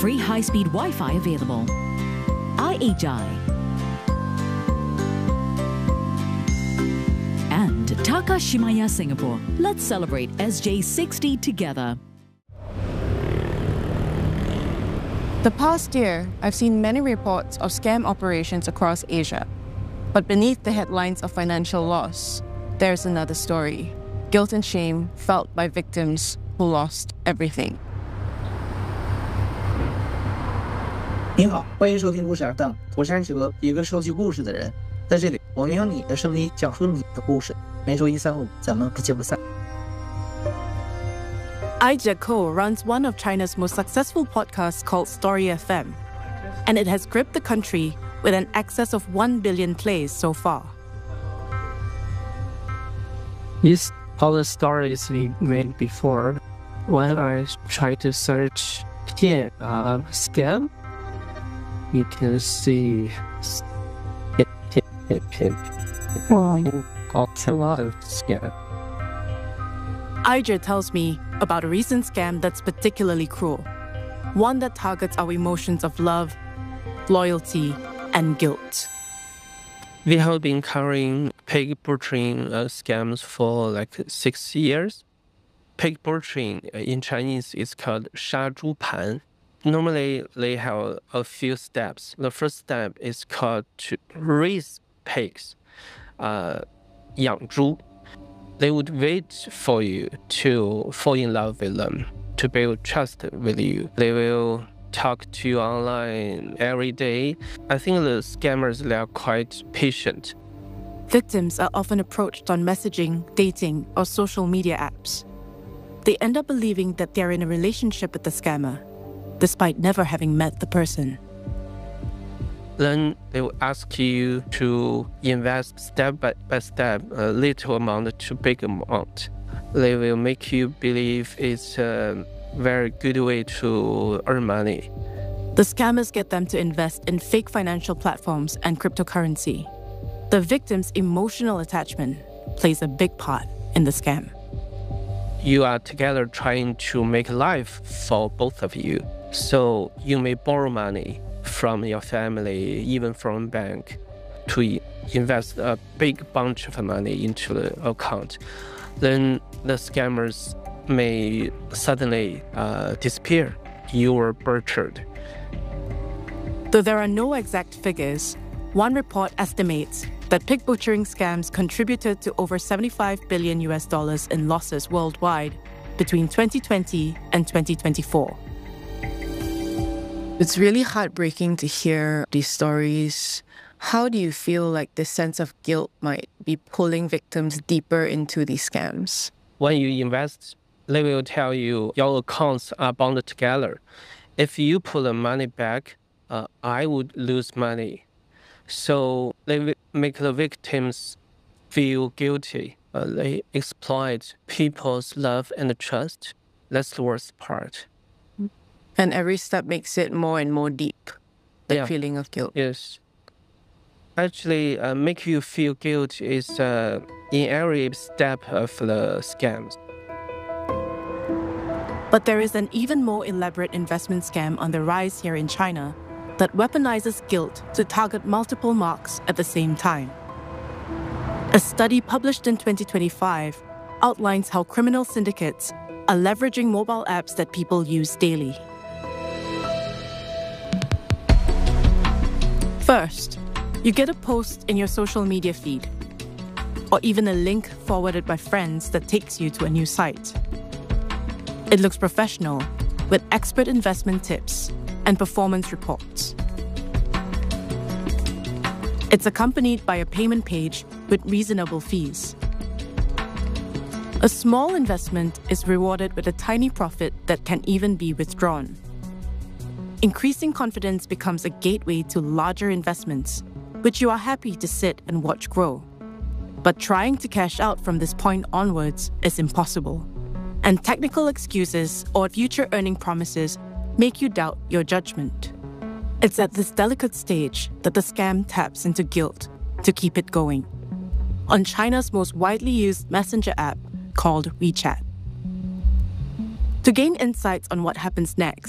free high-speed Wi-Fi available. IHI. And Takashimaya Singapore. Let's celebrate SJ60 together. The past year, I've seen many reports of scam operations across Asia. But beneath the headlines of financial loss, there's another story. Guilt and shame felt by victims who lost everything. 你好，欢迎收听故事 FM， 我是安哲，一个收集故事的人。在这里，我们用你的声音讲述你的故事。每周一、三、五，咱们不见不散。 Aijia Ko runs one of China's most successful podcasts called Story FM, and it has gripped the country with an excess of 1 billion plays so far. These all the stories we made before. When I try to search scam, you can see got a lot of scam. Aijia tells me about a recent scam that's particularly cruel, one that targets our emotions of love, loyalty, and guilt. We have been covering pig butchering scams for like 6 years. Pig butchering in Chinese is called 杀猪盘. Normally, they have a few steps. The first step is called to raise pigs, 养猪. They would wait for you to fall in love with them, to build trust with you. They will talk to you online every day. I think the scammers, they are quite patient. Victims are often approached on messaging, dating, or social media apps. They end up believing that they're in a relationship with the scammer, despite never having met the person. Then they will ask you to invest step by step, a little amount to big amount. They will make you believe it's a very good way to earn money. The scammers get them to invest in fake financial platforms and cryptocurrency. The victim's emotional attachment plays a big part in the scam. You are together trying to make life for both of you. So you may borrow money from your family, even from bank, to invest a big bunch of money into the account. Then the scammers may suddenly disappear. You were butchered. Though there are no exact figures, one report estimates that pig butchering scams contributed to over $75 billion in losses worldwide between 2020 and 2024. It's really heartbreaking to hear these stories. How do you feel like this sense of guilt might be pulling victims deeper into these scams? When you invest, they will tell you your accounts are bound together. If you put the money back, I would lose money. So they make the victims feel guilty. They exploit people's love and trust. That's the worst part. And every step makes it more and more deep, the feeling of guilt. Yes. Actually, make you feel guilt is in every step of the scams. But there is an even more elaborate investment scam on the rise here in China that weaponizes guilt to target multiple marks at the same time. A study published in 2025 outlines how criminal syndicates are leveraging mobile apps that people use daily. First, you get a post in your social media feed, or even a link forwarded by friends that takes you to a new site. It looks professional, with expert investment tips and performance reports. It's accompanied by a payment page with reasonable fees. A small investment is rewarded with a tiny profit that can even be withdrawn. Increasing confidence becomes a gateway to larger investments, which you are happy to sit and watch grow. But trying to cash out from this point onwards is impossible. And technical excuses or future earning promises make you doubt your judgment. It's at this delicate stage that the scam taps into guilt to keep it going. On China's most widely used messenger app called WeChat. To gain insights on what happens next,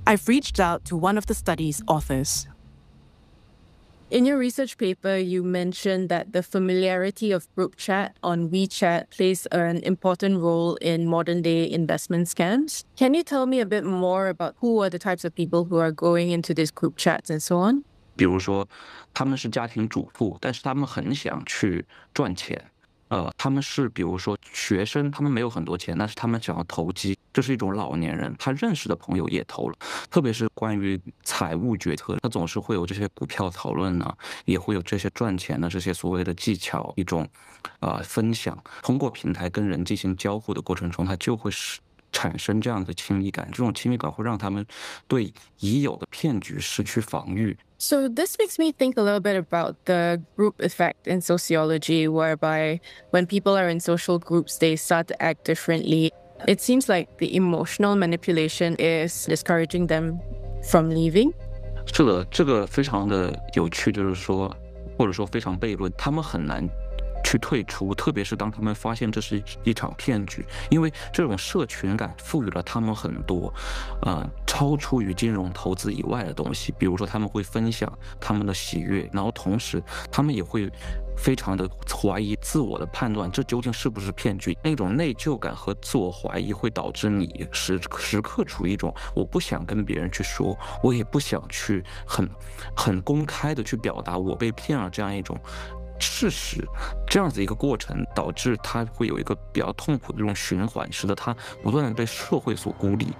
I've reached out to one of the study's authors. In your research paper, you mentioned that the familiarity of group chat on WeChat plays an important role in modern-day investment scams. Can you tell me a bit more about who are the types of people who are going into these group chats and so on? 比如说，他们是家庭主妇，但是他们很想去赚钱。他们是比如说学生，他们没有很多钱，但是他们想要投机，这是一种老年人，他认识的朋友也投了，特别是关于财务决策，他总是会有这些股票讨论呢，也会有这些赚钱的这些所谓的技巧，一种分享，通过平台跟人进行交互的过程中，它就会产生这样的亲密感，这种亲密感会让他们对已有的骗局失去防御。 So this makes me think a little bit about the group effect in sociology, whereby when people are in social groups, they start to act differently. It seems like the emotional manipulation is discouraging them from leaving. 是的，这个非常的有趣，就是说，或者说非常悖论，他们很难去退出，特别是当他们发现这是一场骗局，因为这种社群感赋予了他们很多超出于金融投资以外的东西，比如说他们会分享他们的喜悦，然后同时他们也会非常的怀疑自我的判断，这究竟是不是骗局？那种内疚感和自我怀疑会导致你时刻处于一种我不想跟别人去说，我也不想去很公开的去表达我被骗了这样一种事实，这样子一个过程导致他会有一个比较痛苦的这种循环，使得他不断的被社会所孤立。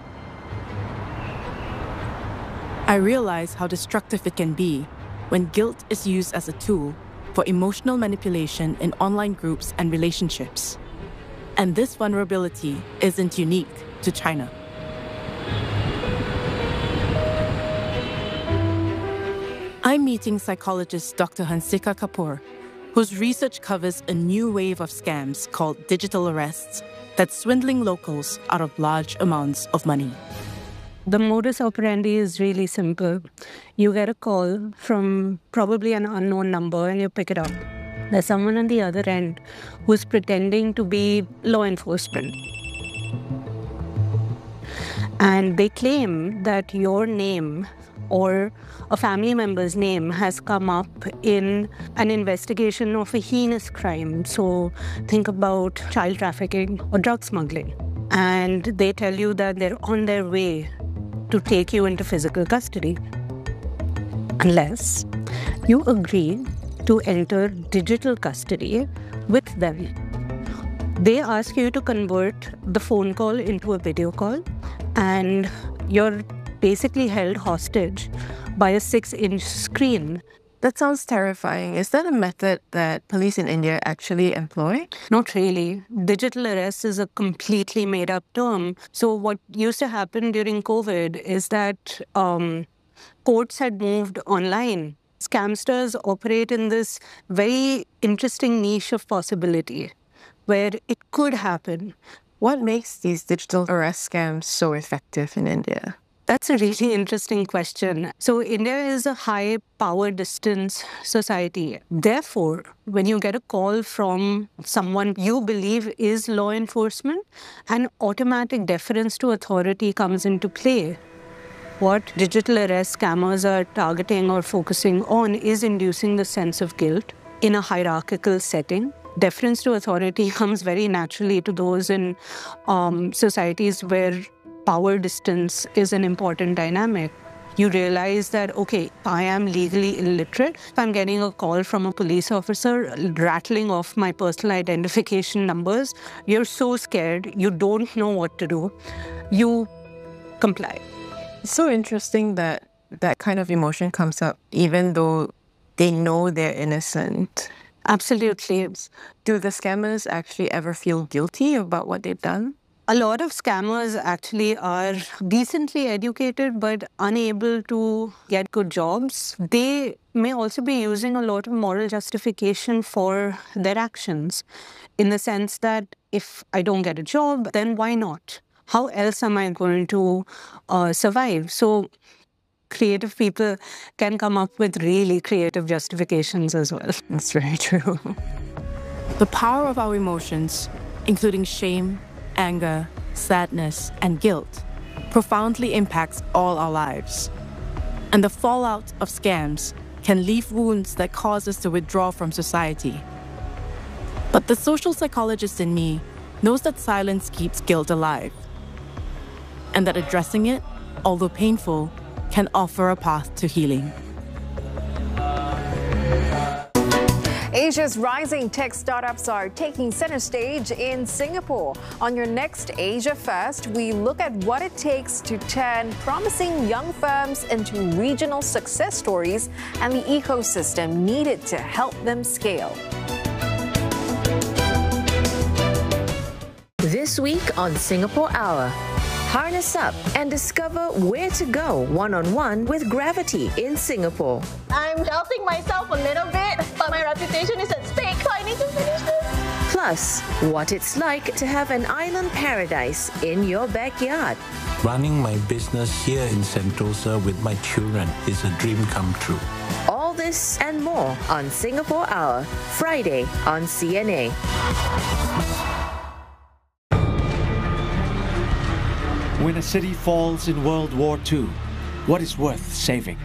I realize how destructive it can be when guilt is used as a tool for emotional manipulation in online groups and relationships. And this vulnerability isn't unique to China. I'm meeting psychologist Dr. Hansika Kapoor, whose research covers a new wave of scams called digital arrests that's swindling locals out of large amounts of money. The modus operandi is really simple. You get a call from probably an unknown number and you pick it up. There's someone on the other end who's pretending to be law enforcement. And they claim that your name or a family member's name has come up in an investigation of a heinous crime. So think about child trafficking or drug smuggling. And they tell you that they're on their way to take you into physical custody, unless you agree to enter digital custody with them. They ask you to convert the phone call into a video call, and you're basically held hostage by a 6-inch screen. That sounds terrifying. Is that a method that police in India actually employ? Not really. Digital arrest is a completely made-up term. So what used to happen during COVID is that courts had moved online. Scamsters operate in this very interesting niche of possibility where it could happen. What makes these digital arrest scams so effective in India? That's a really interesting question. So India is a high power distance society. Therefore, when you get a call from someone you believe is law enforcement, an automatic deference to authority comes into play. What digital arrest scammers are targeting or focusing on is inducing the sense of guilt in a hierarchical setting. Deference to authority comes very naturally to those in societies where power distance is an important dynamic. You realize that, okay, I am legally illiterate. If I'm getting a call from a police officer rattling off my personal identification numbers, you're so scared, you don't know what to do. You comply. It's so interesting that that kind of emotion comes up even though they know they're innocent. Absolutely. Do the scammers actually ever feel guilty about what they've done? A lot of scammers actually are decently educated but unable to get good jobs. They may also be using a lot of moral justification for their actions, in the sense that if I don't get a job, then why not? How else am I going to survive? So creative people can come up with really creative justifications as well. That's very true. The power of our emotions, including shame, anger, sadness, and guilt, profoundly impacts all our lives. And the fallout of scams can leave wounds that cause us to withdraw from society. But the social psychologist in me knows that silence keeps guilt alive, and that addressing it, although painful, can offer a path to healing. Asia's rising tech startups are taking center stage in Singapore. On your next Asia First, we look at what it takes to turn promising young firms into regional success stories and the ecosystem needed to help them scale. This week on Singapore Hour, harness up and discover where to go one-on-one with Gravity in Singapore. I'm doubting myself a little bit, but my reputation is at stake, so I need to finish this. Plus, what it's like to have an island paradise in your backyard. Running my business here in Sentosa with my children is a dream come true. All this and more on Singapore Hour, Friday on CNA. When a city falls in World War II, what is worth saving?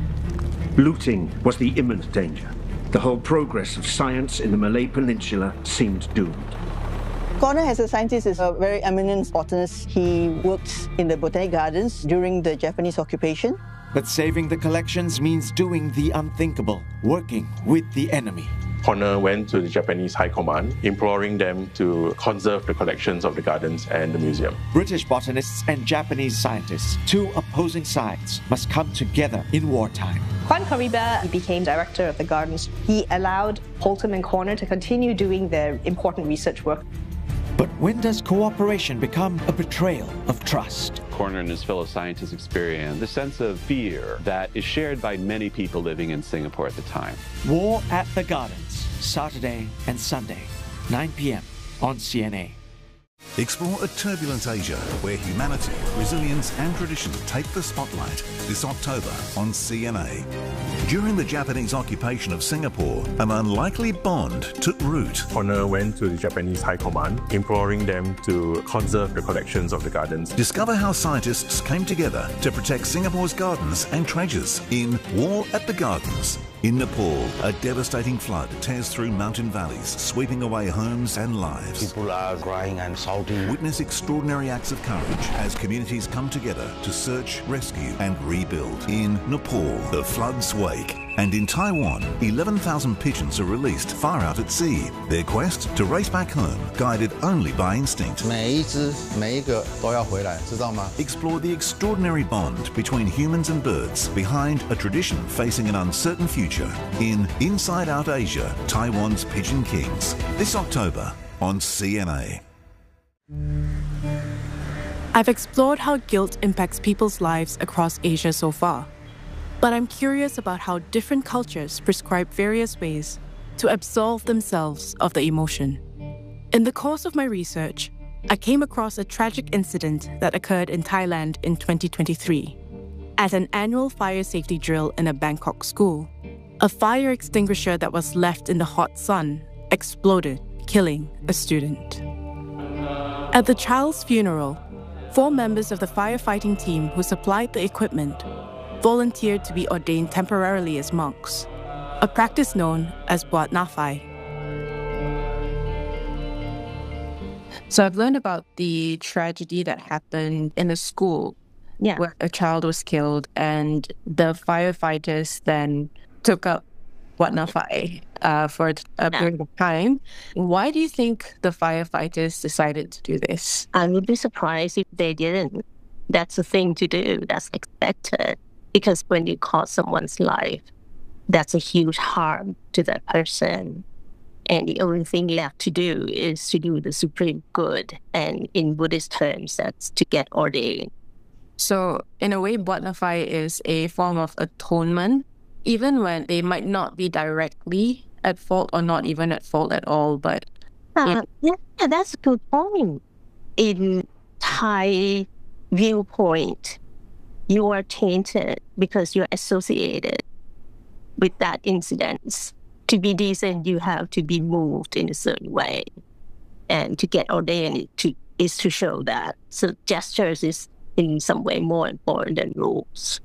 Looting was the imminent danger. The whole progress of science in the Malay Peninsula seemed doomed. Connor, as a scientist, is a very eminent botanist. He worked in the Botanic Gardens during the Japanese occupation. But saving the collections means doing the unthinkable, working with the enemy. Connor went to the Japanese High Command, imploring them to conserve the collections of the gardens and the museum. British botanists and Japanese scientists, two opposing sides, must come together in wartime. Juan Cariba became director of the gardens. He allowed Holton and Connor to continue doing their important research work. But when does cooperation become a betrayal of trust? Connor and his fellow scientists experienced the sense of fear that is shared by many people living in Singapore at the time. War at the Gardens, Saturday and Sunday, 9 p.m. on CNA. Explore a turbulent Asia where humanity, resilience and tradition take the spotlight this October on CNA. During the Japanese occupation of Singapore, an unlikely bond took root. Connor went to the Japanese High Command, imploring them to conserve the collections of the gardens. Discover how scientists came together to protect Singapore's gardens and treasures in War at the Gardens. In Nepal, a devastating flood tears through mountain valleys, sweeping away homes and lives. People are crying and shouting. Witness extraordinary acts of courage as communities come together to search, rescue and rebuild. In Nepal, the floods wake. And in Taiwan, 11,000 pigeons are released far out at sea. Their quest to race back home, guided only by instinct. 每一只每一个都要回来，知道吗？ Explore the extraordinary bond between humans and birds behind a tradition facing an uncertain future in Inside Out Asia, Taiwan's Pigeon Kings. This October on CNA. I've explored how guilt impacts people's lives across Asia so far. But I'm curious about how different cultures prescribe various ways to absolve themselves of the emotion. In the course of my research, I came across a tragic incident that occurred in Thailand in 2023. At an annual fire safety drill in a Bangkok school, a fire extinguisher that was left in the hot sun exploded, killing a student. At the child's funeral, 4 members of the firefighting team who supplied the equipment volunteered to be ordained temporarily as monks, a practice known as Buat Nafai. So I've learned about the tragedy that happened in a school where a child was killed, and the firefighters then took up Buat Nafai for a period of time. Why do you think the firefighters decided to do this? I would be surprised if they didn't. That's the thing to do. That's expected. Because when you cost someone's life, that's a huge harm to that person. And the only thing left to do is to do the supreme good. And in Buddhist terms, that's to get ordained. So in a way, Buat Nafai is a form of atonement, even when they might not be directly at fault or not even at fault at all. But yeah, that's a good point. In Thai viewpoint, you are tainted because you're associated with that incident. To be decent, you have to be moved in a certain way. And to get ordained is to show that. So gestures is in some way more important than rules.